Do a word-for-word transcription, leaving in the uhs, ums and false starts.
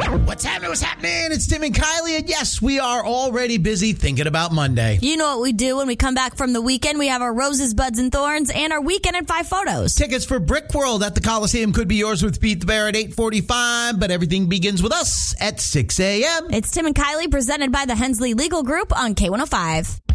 What's happening? What's happening? It's Tim and Kylie, and yes, we are already busy thinking about Monday. You know what we do when we come back from the weekend. We have our Roses, Buds, and Thorns and our Weekend in Five Photos. Tickets for Brick World at the Coliseum could be yours with Beat the Bear at eight forty-five, but everything begins with us at six a.m. It's Tim and Kylie presented by the Hensley Legal Group on K one oh five.